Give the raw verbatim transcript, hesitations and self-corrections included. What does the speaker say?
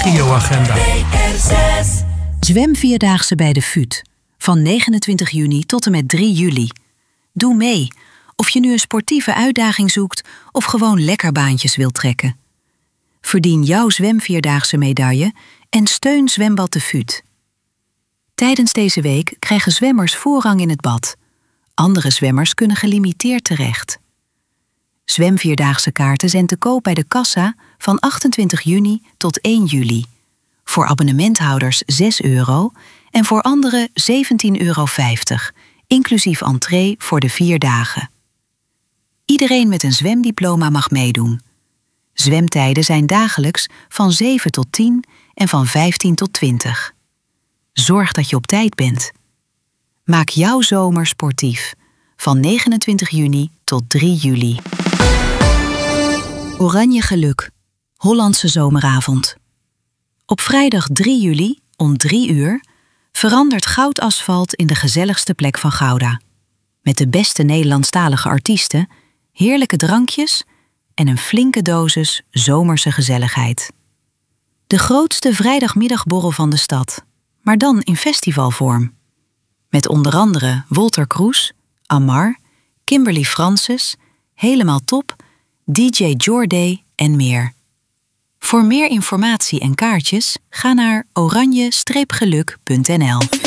regioagenda. Zwemvierdaagse bij de V U T. Van negenentwintig juni tot en met drie juli. Doe mee. Of je nu een sportieve uitdaging zoekt of gewoon lekker baantjes wilt trekken. Verdien jouw zwemvierdaagse medaille en steun Zwembad de V U T. Tijdens deze week krijgen zwemmers voorrang in het bad. Andere zwemmers kunnen gelimiteerd terecht. Zwemvierdaagse kaarten zijn te koop bij de kassa van achtentwintig juni tot één juli. Voor abonnementhouders zes euro en voor anderen zeventien euro vijftig, inclusief entree voor de vier dagen. Iedereen met een zwemdiploma mag meedoen. Zwemtijden zijn dagelijks van zeven tot tien en van vijftien tot twintig. Zorg dat je op tijd bent. Maak jouw zomer sportief. Van negenentwintig juni tot drie juli. Oranje geluk. Hollandse zomeravond. Op vrijdag drie juli om drie uur verandert goudasfalt in de gezelligste plek van Gouda. Met de beste Nederlandstalige artiesten, heerlijke drankjes en een flinke dosis zomerse gezelligheid. De grootste vrijdagmiddagborrel van de stad, maar dan in festivalvorm. Met onder andere Wolter Kroes, Amar, Kimberly Francis, Helemaal Top, D J Jorday en meer. Voor meer informatie en kaartjes ga naar oranje geluk punt n l.